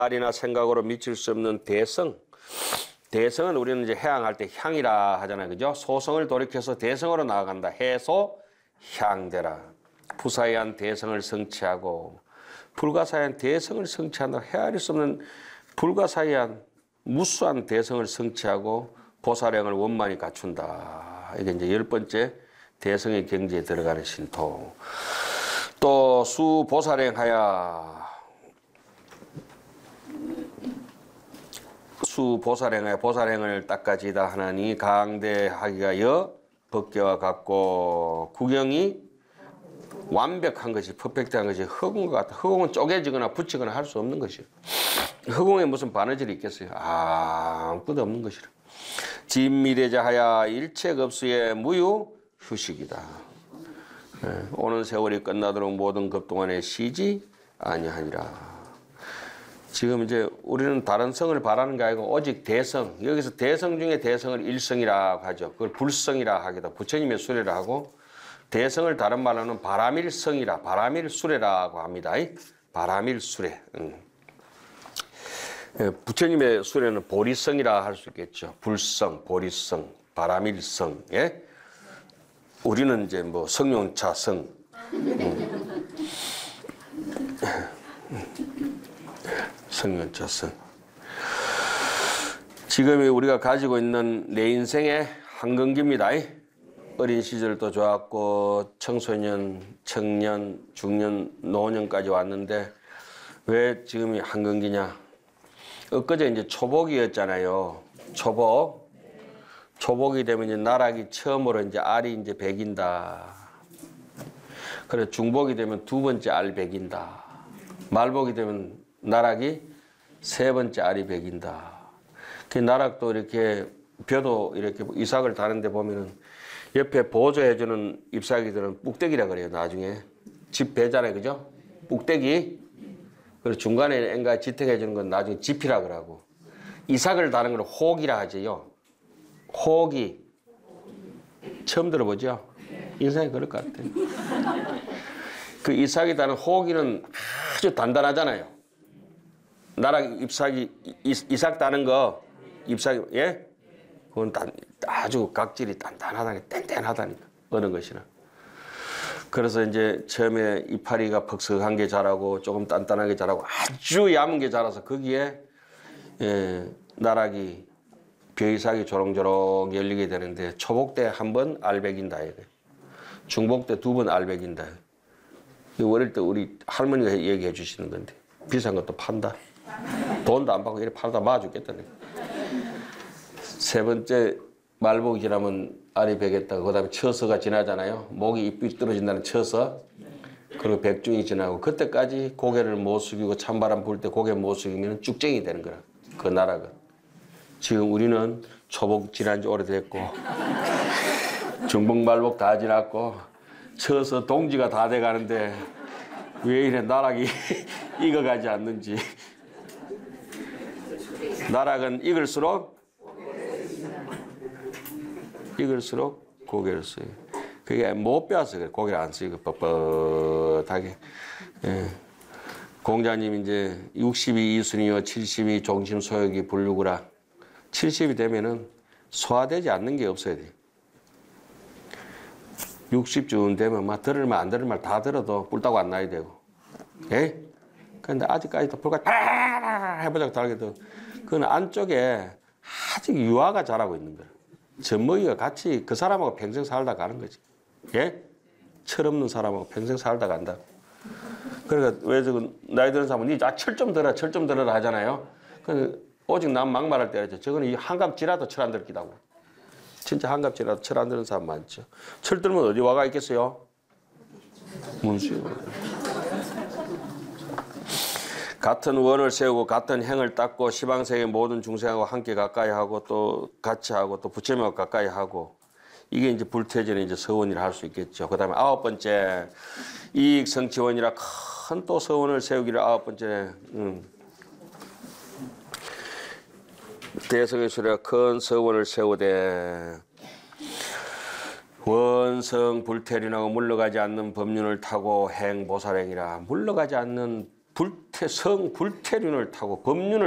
말이나 생각으로 미칠 수 없는 대성. 대성은 우리는 이제 해양할 때 향이라 하잖아요. 그죠? 소성을 돌이켜서 대성으로 나아간다. 해소 향되라. 부사의한 대성을 성취하고 불가사의한 대성을 성취한다. 헤아릴 수 없는 불가사의한 무수한 대성을 성취하고 보살행을 원만히 갖춘다. 이게 이제 10번째 대성의 경지에 들어가는 신토. 또 수보살행하야. 수보살행하여 보살행을 닦아지다 하나니 강대하기가 여 법계와 같고 구경이 완벽한 것이 퍼펙트한 것이 허공과 같다. 허공은 쪼개지거나 붙이거나 할 수 없는 것이요. 허공에 무슨 바느질이 있겠어요? 아무것도 없는 것이라. 진미래자하야 일체급수의 무유 휴식이다. 오는 세월이 끝나도록 모든 급 동안에 쉬지 아니하니라. 지금 이제 우리는 다른 성을 바라는 게 아니고 오직 대성. 여기서 대성 중에 대성을 일성이라고 하죠. 그걸 불성이라 하기도 부처님의 수레라 하고 대성을 다른 말로는 바라밀성이라 바라밀수레라고 합니다. 바라밀수레. 부처님의 수레는 보리성이라 할 수 있겠죠. 불성, 보리성, 바라밀성. 예? 우리는 이제 뭐 성룡차성. 성룡차성. 지금 우리가 가지고 있는 내 인생의 한경기입니다. 어린 시절도 좋았고 청소년, 청년, 중년, 노년까지 왔는데 왜 지금이 한경기냐? 엊그제 이제 초복이었잖아요. 초복. 초복이 되면 이제 나락이 처음으로 이제 알이 이제 배긴다. 그래 중복이 되면 두 번째 알 배긴다. 말복이 되면 나락이 세 번째 알이 배긴다. 그 나락도 이렇게 벼도 이렇게 이삭을 다는데 보면은 옆에 보조해주는 잎사귀들은 뿍대기라 그래요. 나중에 집 배잖아요, 그죠? 뿍대기. 그리고 중간에 앵가 지탱해주는 건 나중에 지피라 그러고 이삭을 다는 건 혹이라 하지요. 혹이 처음 들어보죠? 인생이 그럴 것 같아요. 그 이삭이 다는 혹이는 아주 단단하잖아요. 나랑 잎사귀 이삭 다는 거 잎사귀 예? 그건 아주 각질이 단단하다니까 땡땡하다니까 어느 것이나. 그래서 이제 처음에 이파리가 퍽석한 게 자라고 조금 단단하게 자라고 아주 얇은 게 자라서 거기에 나락이 벼이삭이 조롱조롱 열리게 되는데 초복 때 한 번 알배긴다. 중복 때 두 번 알배긴다. 어릴 때 우리 할머니가 얘기해 주시는 건데 비싼 것도 판다. 돈도 안 받고 이렇게 팔다 맞아 죽겠다네. 세 번째 말복이 지나면 알이 배겠다. 그 다음에 처서가 지나잖아요. 목이 이쁘게 떨어진다는 처서. 그리고 백중이 지나고 그때까지 고개를 못 숙이고 찬바람 불 때 고개 못 숙이면 쭉쟁이 되는 거라. 그 나라가. 지금 우리는 초복 지난 지 오래됐고 중복 말복 다 지났고 처서 동지가 다 돼가는데 왜 이래 나락이 익어가지 않는지. 나락은 익을수록 고개를 써요. 그게 못 배워서 그래. 고개를 안 쓰고 뻣뻣하게. 예. 공자님 이제 60이 이순이요 70이 종심소욕이 불류구라. 70이 되면은 소화되지 않는 게 없어야 돼. 60쯤 되면 막 들을 말 안 들을 말 다 들어도 뿔따고 안 나야 되고. 예? 근데 아직까지도 불까지 해보자고 달게도 그건 안쪽에 아직 유화가 자라고 있는 거야. 젖먹이가 같이 그 사람하고 평생 살다 가는 거지. 예? 철없는 사람하고 평생 살다 간다. 그러니까 왜 저거 나이 드는 사람은 철 좀 들어라, 철 좀 들어라 하잖아요. 오직 남 막말할 때 하죠. 저거는 한갑지라도 철 안 들기다고. 진짜 한갑지라도 철 안 드는 사람 많죠. 철 들면 어디 와가 있겠어요? 문수요. 같은 원을 세우고 같은 행을 닦고 시방세계 모든 중생하고 함께 가까이 하고 또 같이 하고 또 부처님하고 가까이 하고 이게 이제 불퇴전의 이제 서원이라 할 수 있겠죠. 그 다음에 9번째 이익 성취원이라 큰 또 서원을 세우기를 9번째 대성의 수레가 큰 서원을 세우되 원성 불퇴륜하고 물러가지 않는 법륜을 타고 행보살행이라 물러가지 않는 성불태륜을 타고 법륜을